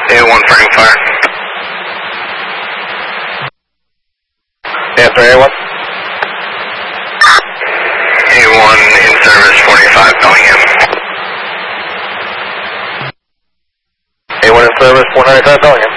A1 frame fire. Answer A1. A1 in service 45 Bellingham. A1 in service 495 Bellingham.